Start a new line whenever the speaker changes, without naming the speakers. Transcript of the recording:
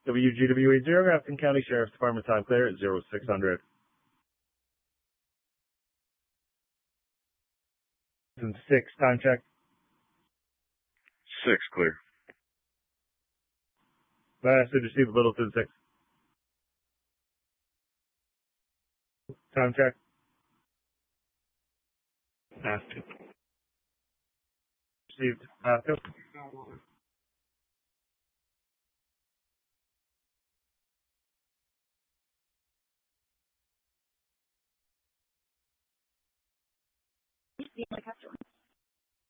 WGW80, Grafton County Sheriff's Department, time clear at 0600. 6, time check.
6, clear.
Last receive Littleton 6. Time check. Received.